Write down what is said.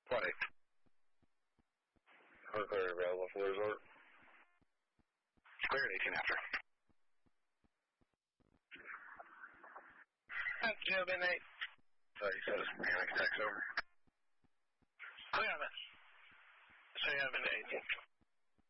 20. Clear available for the resort. Clear at 18 after. That's Joe, midnight. So you said it's mechanic text over.